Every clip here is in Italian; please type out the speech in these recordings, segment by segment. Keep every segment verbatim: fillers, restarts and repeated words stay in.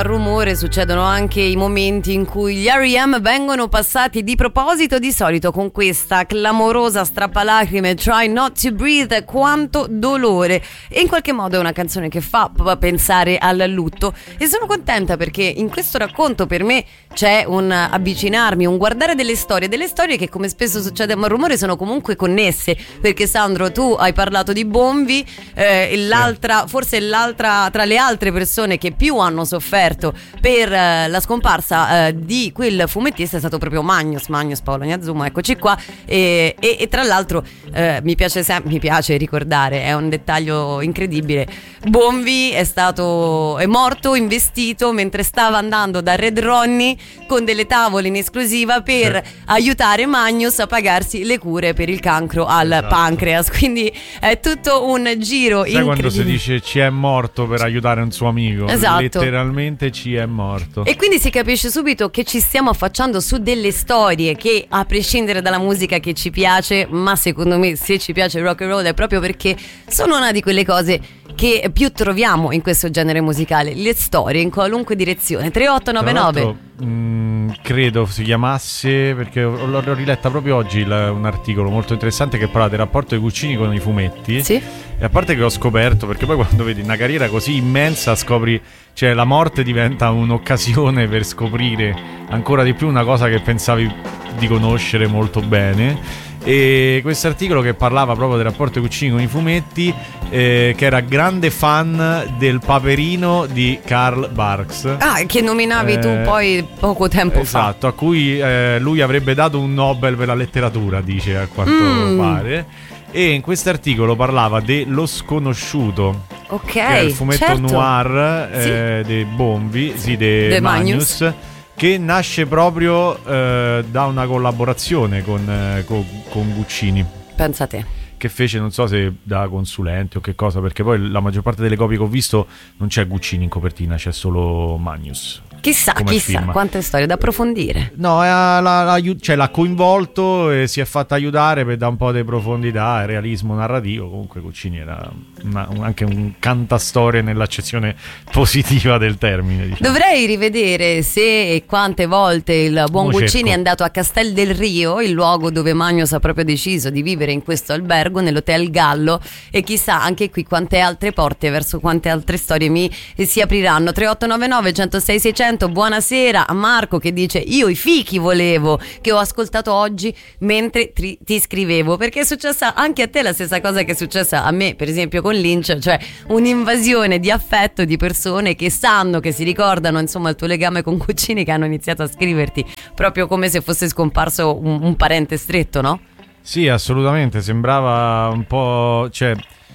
Rumore succedono anche i momenti in cui gli R E M vengono passati di proposito, di solito con questa clamorosa strappalacrime Try Not to Breathe. Quanto dolore, e in qualche modo è una canzone che fa pensare al lutto, e sono contenta perché in questo racconto per me c'è un avvicinarmi, un guardare delle storie delle storie che, come spesso succede a Rumore, sono comunque connesse, perché Sandro, tu hai parlato di Bonvi, eh, l'altra, forse l'altra tra le altre persone che più hanno sofferto per uh, la scomparsa uh, di quel fumettista è stato proprio Magnus Magnus Paolo Ignazzumo, eccoci qua, e, e, e tra l'altro uh, mi piace sem- mi piace ricordare, è un dettaglio incredibile, Bonvi è stato è morto investito mentre stava andando da Red Ronnie con delle tavole in esclusiva per sì. aiutare Magnus a pagarsi le cure per il cancro al esatto. pancreas, quindi è tutto un giro sai incredibile. Quando si dice ci è morto per aiutare un suo amico, esatto. letteralmente ci è morto. E quindi si capisce subito che ci stiamo affacciando su delle storie che, a prescindere dalla musica che ci piace, ma secondo me se ci piace il rock and roll è proprio perché sono una di quelle cose che più troviamo in questo genere musicale, le storie in qualunque direzione. Tre otto nove nove mh, credo si chiamasse, perché l'ho, l'ho riletta proprio oggi la, un articolo molto interessante che parla del rapporto di Guccini con i fumetti. Sì. E a parte che ho scoperto, perché poi quando vedi una carriera così immensa scopri, cioè la morte diventa un'occasione per scoprire ancora di più una cosa che pensavi di conoscere molto bene. E questo articolo che parlava proprio del rapporto di Guccini con i fumetti, eh, che era grande fan del Paperino di Karl Barks. Ah, che nominavi eh, tu poi poco tempo esatto, fa. Esatto, a cui eh, lui avrebbe dato un Nobel per la letteratura, dice, a quanto mm. pare. E in questo articolo parlava dello Sconosciuto, ok, che è il fumetto certo. noir eh, sì. dei Bonvi, sì, de, de Magnus, Magnus, che nasce proprio eh, da una collaborazione con, eh, con, con Guccini. Pensa te. Che fece, non so se da consulente o che cosa, perché poi la maggior parte delle copie che ho visto non c'è Guccini in copertina, c'è solo Magnus. Chissà, chissà, film. Quante storie da approfondire. No, l'ha, l'ha, cioè, l'ha coinvolto e si è fatta aiutare per dare un po' di profondità e realismo narrativo. Comunque Guccini era una, un, anche un cantastorie nell'accezione positiva del termine, diciamo. Dovrei rivedere se e quante volte il buon Mo Guccini cerco. è andato a Castel del Rio, il luogo dove Magnus ha proprio deciso di vivere in questo albergo, nell'Hotel Gallo, e chissà anche qui quante altre porte verso quante altre storie mi si apriranno. Tre otto nove nove, uno zero sei, sei zero zero. Buonasera a Marco che dice: io i fichi volevo, che ho ascoltato oggi mentre ti, ti scrivevo, perché è successa anche a te la stessa cosa che è successa a me, per esempio con Lynch, cioè un'invasione di affetto di persone che sanno, che si ricordano insomma il tuo legame con Guccini, che hanno iniziato a scriverti proprio come se fosse scomparso un, un parente stretto, no? Sì, assolutamente, sembrava un po', cioè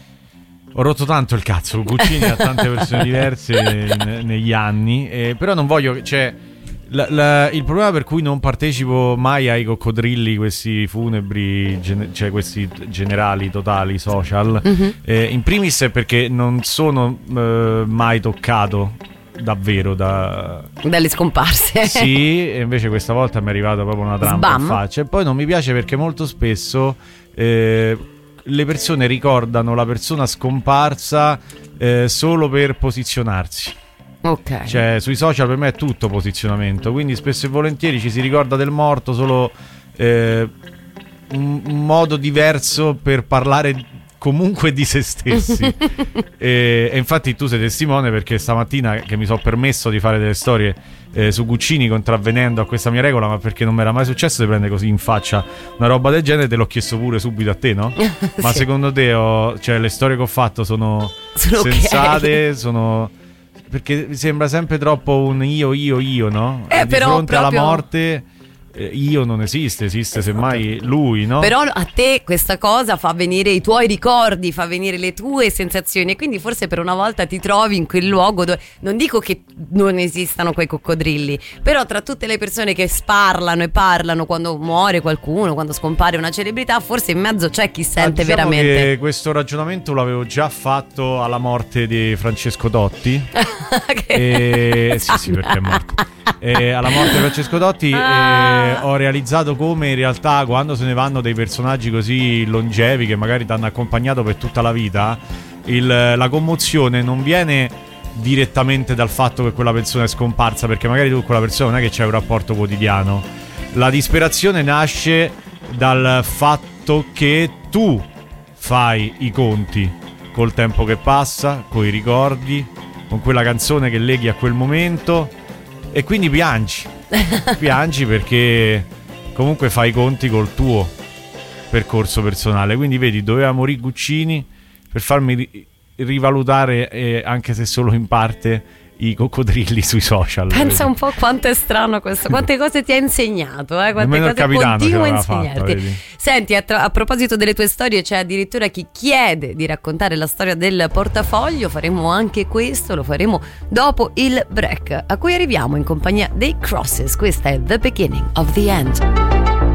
ho rotto tanto il cazzo, Guccini ha tante persone diverse ne, negli anni, eh, però non voglio, cioè la, la, il problema per cui non partecipo mai ai coccodrilli, questi funebri, gen, cioè questi generali totali social, mm-hmm. eh, in primis è perché non sono eh, mai toccato davvero da dalle scomparse. Sì, e invece questa volta mi è arrivata proprio una trampa Sbam. in faccia. E poi non mi piace perché molto spesso eh, le persone ricordano la persona scomparsa eh, solo per posizionarsi. Ok. Cioè sui social per me è tutto posizionamento, quindi spesso e volentieri ci si ricorda del morto solo eh, un, un modo diverso per parlare comunque di se stessi. e, e infatti tu sei testimone, perché stamattina che mi sono permesso di fare delle storie eh, su Guccini, contravvenendo a questa mia regola, ma perché non mi era mai successo di prendere così in faccia una roba del genere, te l'ho chiesto pure subito a te, no? Ma sì. Secondo te ho, cioè, le storie che ho fatto sono, sono sensate, okay. Sono... perché mi sembra sempre troppo un io, io, io, no? Eh, di però fronte proprio... alla morte... io non esiste, esiste semmai lui, no? Però a te questa cosa fa venire i tuoi ricordi, fa venire le tue sensazioni, e quindi forse per una volta ti trovi in quel luogo dove, non dico che non esistano quei coccodrilli, però tra tutte le persone che sparlano e parlano quando muore qualcuno, quando scompare una celebrità, forse in mezzo c'è chi sente ah, diciamo veramente. Che questo ragionamento l'avevo già fatto alla morte di Francesco Dotti. e... sì, sì, perché è morto. E alla morte di Francesco Dotti ah. e ho realizzato come in realtà quando se ne vanno dei personaggi così longevi che magari ti hanno accompagnato per tutta la vita, il, la commozione non viene direttamente dal fatto che quella persona è scomparsa, perché magari tu con quella persona non è che c'hai un rapporto quotidiano. La disperazione nasce dal fatto che tu fai i conti col tempo che passa, coi ricordi, con quella canzone che leghi a quel momento, e quindi piangi. Piangi perché comunque fai i conti col tuo percorso personale. Quindi vedi, doveva morire Guccini per farmi ri- rivalutare, eh, anche se solo in parte, i coccodrilli sui social. Pensa vedi? un po' quanto è strano questo, quante cose ti ha insegnato, eh? Quante Nemmeno il cose capitano continua a ce l'aveva insegnarti. fatta, vedi? Senti, a, tra- a proposito delle tue storie, c'è addirittura chi chiede di raccontare la storia del portafoglio. Faremo anche questo, lo faremo dopo il break, a cui arriviamo in compagnia dei Crosses. Questa è The Beginning of the End.